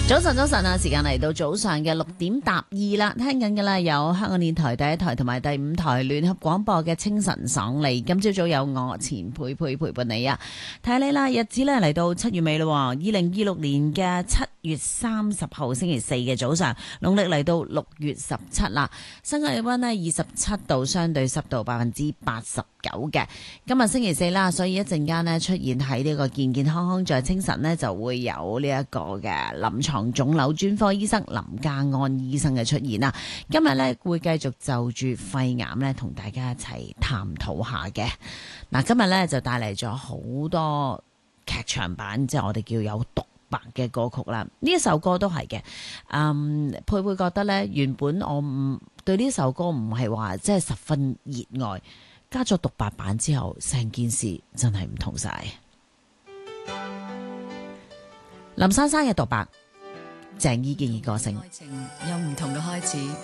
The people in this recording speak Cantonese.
早晨啊！時間嚟到早上嘅6:02啦，聽緊嘅啦有香港電台第一台同埋第5台聯合廣播嘅清晨爽利。今朝早有我錢佩佩陪伴你啊！睇你啦，日子咧嚟到7月尾咯，2026年嘅7月30號星期四嘅早上，農曆嚟到6月17啦。新界氣溫呢27度，相對濕度89%嘅。今日星期四啦，所以一陣間呢出現喺呢個健健康康在清晨呢，就會有呢一個嘅臨床腫瘤專科醫生林家安醫生嘅出現啦。今日呢會繼續就住肺癌呢同大家一齊探討下嘅。嗱，今日呢就帶嚟咗好多劇場版，即係我哋叫有獨白嘅歌曲啦。呢一首歌都係嘅。佩佩覺得呢，原本我唔對呢首歌唔係話即係十分熱愛，加咗獨白版之後，成件事真係唔同晒。林珊珊嘅獨白，鄭伊健嘅歌聲， 愛情有唔同嘅開始。